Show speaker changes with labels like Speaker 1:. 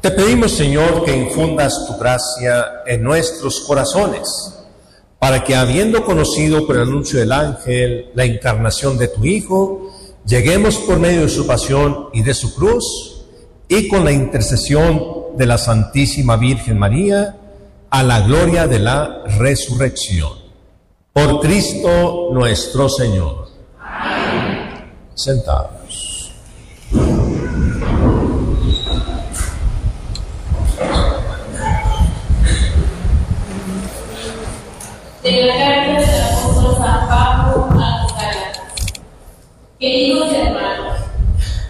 Speaker 1: Te pedimos, Señor, que infundas tu gracia en nuestros corazones, para que, habiendo conocido por el anuncio del ángel la encarnación de tu Hijo, lleguemos por medio de su pasión y de su cruz, y con la intercesión de la Santísima Virgen María, a la gloria de la resurrección. Por Cristo nuestro Señor. Amén. Sentados.
Speaker 2: De la carta